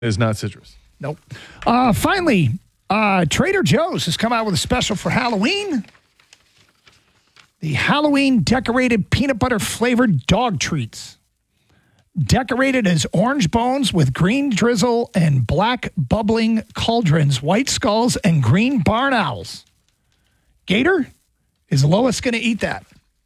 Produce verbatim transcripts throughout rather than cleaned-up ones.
is not citrus. Nope. Uh, finally, uh, Trader Joe's has come out with a special for Halloween. The Halloween decorated peanut butter flavored dog treats. Decorated as orange bones with green drizzle and black bubbling cauldrons, white skulls, and green barn owls. Gator, is Lois going to eat that?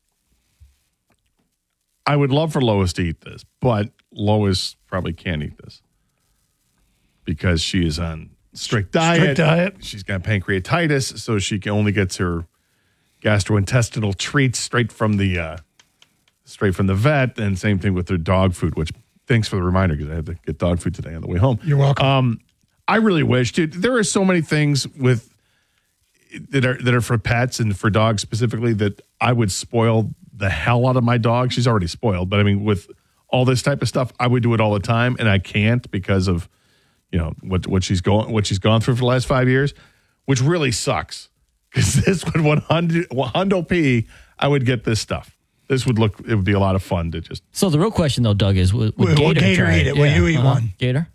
I would love for Lois to eat this, but Lois probably can't eat this because she is on strict diet. Strict diet. She's got pancreatitis, so she can only gets her gastrointestinal treats straight from the uh, straight from the vet, and same thing with her dog food. Which thanks for the reminder because I had to get dog food today on the way home. You're welcome. Um, I really wish, dude. There are so many things with that are that are for pets and for dogs specifically that I would spoil the hell out of my dog. She's already spoiled, but I mean, with all this type of stuff, I would do it all the time, and I can't because of you know what what she's going what she's gone through for the last five years, which really sucks. Because this would one hundred hundo p, I would get this stuff. This would look. It would be a lot of fun to just. So the real question though, Doug, is would, would Will Gator, Gator try eat it? Will Yeah. you eat Uh-huh. one? Gator?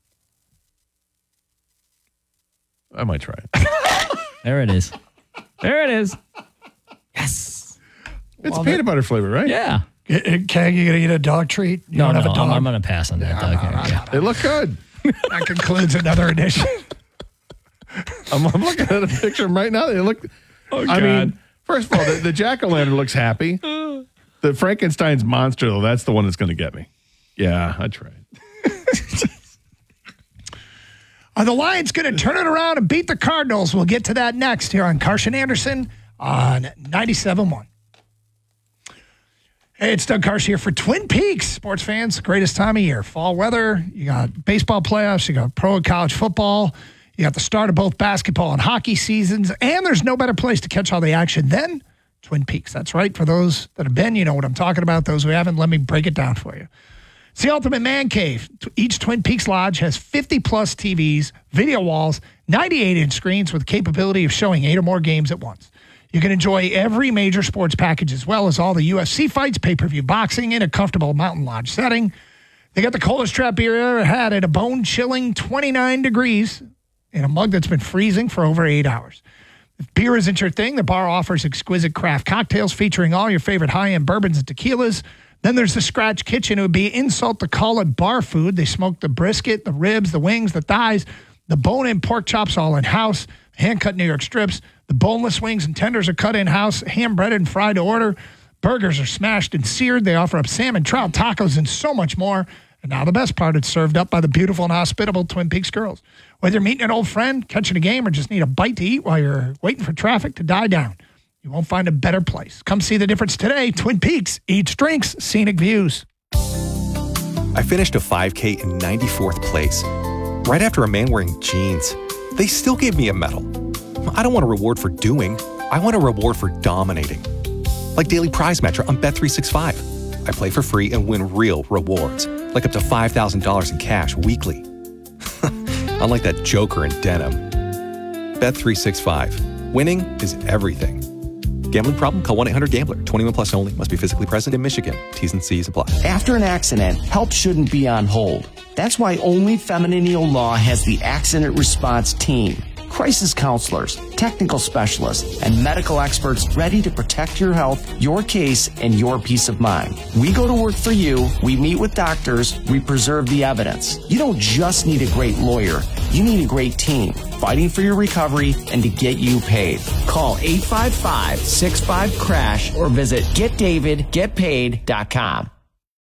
I might try it. There it is. There it is. Yes. It's Love peanut it. butter flavor, right? Yeah. Keg, you going to eat a dog treat? You No, don't no, have a dog? I'm, I'm going to pass on that, Doug. Yeah. They look good. That concludes another edition. I'm, I'm looking at a picture of them right now. They look. Oh, I God. mean, first of all, the, the jack-o'-lantern looks happy. The Frankenstein's monster, though, that's the one that's going to get me. Yeah, I tried. Are the Lions going to turn it around and beat the Cardinals? We'll get to that next here on Carson Anderson on ninety-seven point one. Hey, it's Doug Carson here for Twin Peaks. Sports fans, greatest time of year. Fall weather, you got baseball playoffs, you got pro and college football, you got the start of both basketball and hockey seasons, and there's no better place to catch all the action than Twin Peaks. That's right. For those that have been, you know what I'm talking about. Those who haven't, let me break it down for you. It's the ultimate man cave. Each Twin Peaks Lodge has fifty plus T Vs, video walls, ninety-eight inch screens with the capability of showing eight or more games at once. You can enjoy every major sports package as well as all the U F C fights, pay-per-view boxing in a comfortable mountain lodge setting. They got the coldest trap beer you ever had at a bone-chilling twenty-nine degrees in a mug that's been freezing for over eight hours. If beer isn't your thing, the bar offers exquisite craft cocktails featuring all your favorite high-end bourbons and tequilas. Then there's the Scratch Kitchen. It would be insult to call it bar food. They smoke the brisket, the ribs, the wings, the thighs, the bone-in pork chops all in-house, hand-cut New York strips. The boneless wings and tenders are cut in-house, hand-breaded and fried to order. Burgers are smashed and seared. They offer up salmon, trout, tacos, and so much more. And now the best part, it's served up by the beautiful and hospitable Twin Peaks girls. Whether you're meeting an old friend, catching a game, or just need a bite to eat while you're waiting for traffic to die down, you won't find a better place. Come see the difference today. Twin Peaks, eats, drinks, scenic views. I finished a five K in ninety-fourth place, right after a man wearing jeans. They still gave me a medal. I don't want a reward for doing. I want a reward for dominating. Like Daily Prize Matcher on Bet three sixty-five. I play for free and win real rewards, like up to five thousand dollars in cash weekly. Unlike that joker in denim. Bet three sixty-five. Winning is everything. Gambling problem? Call one eight hundred gambler. twenty-one plus only. Must be physically present in Michigan. T's and C's apply. After an accident, help shouldn't be on hold. That's why Only Femininal Law has the Accident Response Team. Crisis counselors, technical specialists, and medical experts ready to protect your health, your case, and your peace of mind. We go to work for you, we meet with doctors, we preserve the evidence. You don't just need a great lawyer, you need a great team, fighting for your recovery and to get you paid. Call eight five five, six five, C R A S H or visit get david get paid dot com.